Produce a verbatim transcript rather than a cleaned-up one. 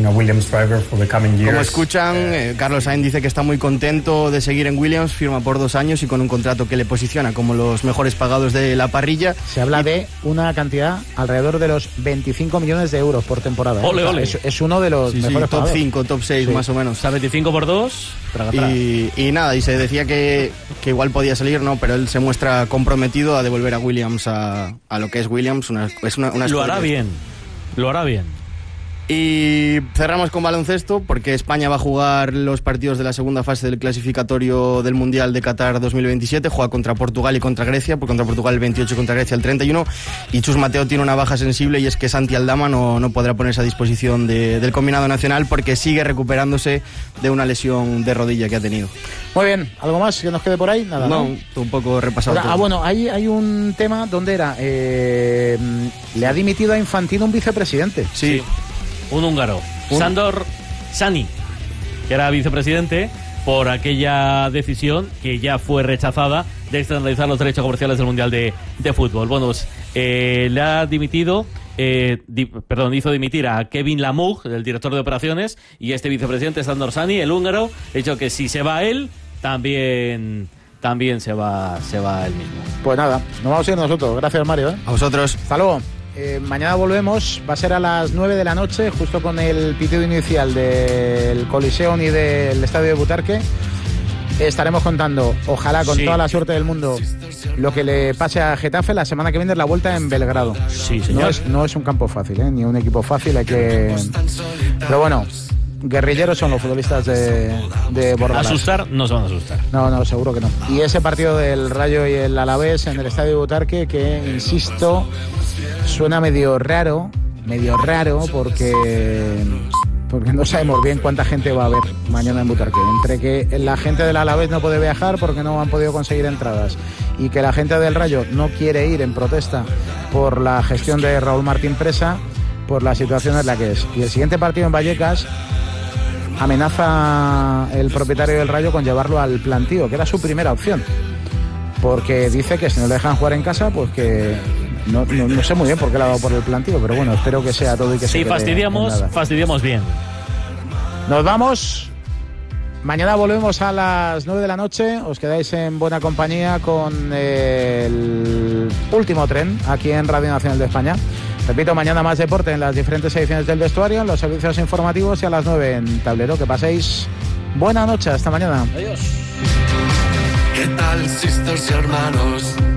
a Williams driver for the coming years. Como escuchan, eh, Carlos Sainz dice que está muy contento de seguir en Williams, firma por dos años y con un contrato que le posiciona como los mejores pagados de la parrilla. Se habla de una cantidad alrededor de los veinticinco millones de euros por temporada. Ole, ¿eh? ole. Es, es uno de los Sí, sí, mejores top pagados. cinco, top seis Sí. más o menos. O sea, veinticinco por dos, traga, traga. Y, y nada, y se decía que, que igual podía salir, no, pero él se muestra comprometido a devolver a Williams a, a lo que es Williams. Una, es una, una Lo hará escudería. bien, lo hará bien. Y cerramos con baloncesto porque España va a jugar los partidos de la segunda fase del clasificatorio del Mundial de Qatar dos mil veintisiete. Juega contra Portugal y contra Grecia, por contra Portugal el veintiocho y contra Grecia el treinta y uno. Y Chus Mateo tiene una baja sensible y es que Santi Aldama no, no podrá ponerse a disposición de, del combinado nacional porque sigue recuperándose de una lesión de rodilla que ha tenido. Muy bien, ¿algo más que nos quede por ahí? Nada, ¿no? No, un poco repasado. Ah, todo. bueno, hay, hay un tema, ¿dónde era? Eh, le ha dimitido a Infantino un vicepresidente. Sí. Un húngaro, Un- Sándor Sani, que era vicepresidente por aquella decisión que ya fue rechazada de externalizar los derechos comerciales del Mundial de, de Fútbol. Bueno, pues, eh, le ha dimitido, eh, di, perdón, hizo dimitir a Kevin Lamug, el director de operaciones, y este vicepresidente, Sándor Sani, el húngaro, ha dicho que si se va él, también, también se va, se va él mismo. Pues nada, nos vamos a ir nosotros. Gracias, Mario. ¿eh? A vosotros. Hasta luego. Eh, mañana volvemos, va a ser a las nueve de la noche, justo con el pitido inicial del Coliseum y del Estadio de Butarque. Estaremos contando, ojalá con Sí. toda la suerte del mundo, lo que le pase a Getafe. La semana que viene es la vuelta en Belgrado. Sí, señor. No es, no es un campo fácil, ¿eh? Ni un equipo fácil, hay que... Pero bueno, guerrilleros son los futbolistas de, de Bordalas. Asustar, no se van a asustar. No, no, seguro que no. Y ese partido del Rayo y el Alavés en el Estadio de Butarque, que, insisto, suena medio raro, medio raro, porque, porque no sabemos bien cuánta gente va a haber mañana en Butarque. Entre que la gente del Alavés no puede viajar porque no han podido conseguir entradas y que la gente del Rayo no quiere ir en protesta por la gestión de Raúl Martín Presa, por la situación es la que es. Y el siguiente partido en Vallecas amenaza el propietario del Rayo con llevarlo al plantío, que era su primera opción, porque dice que si no le dejan jugar en casa, pues que no, no, no sé muy bien por qué le ha dado por el plantío, pero bueno, espero que sea todo y que se Si quede fastidiamos, en nada. fastidiamos bien. Nos vamos. Mañana volvemos a las nueve de la noche. Os quedáis en buena compañía con el último tren aquí en Radio Nacional de España. Repito, mañana más deporte en las diferentes ediciones del vestuario, en los servicios informativos y a las nueve en Tablero. Que paséis buena noche. Hasta mañana. Adiós. ¿Qué tal, sisters y hermanos?